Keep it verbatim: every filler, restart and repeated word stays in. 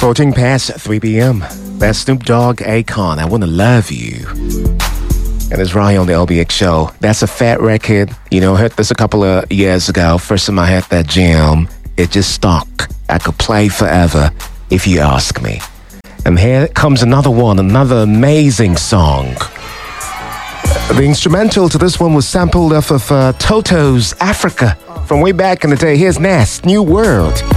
fourteen past three p.m. That's Snoop Dogg, Akon, I Wanna Love You. And it's right on the O B X show. That's a fat record. You know, I heard this a couple of years ago. First time I had that jam, it just stuck. I could play forever, if you ask me. And here comes another one, another amazing song. The instrumental to this one was sampled off of uh, Toto's Africa from way back in the day. Here's Nast, New World.